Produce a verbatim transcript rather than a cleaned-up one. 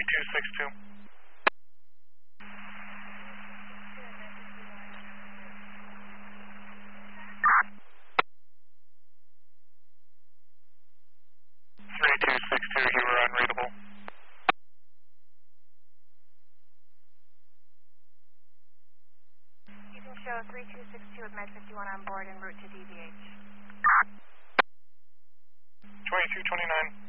three two six two. three two six two, you were unreadable. You can show three two six two with Med fifty-one on board en route to D V H. twenty-two twenty-nine.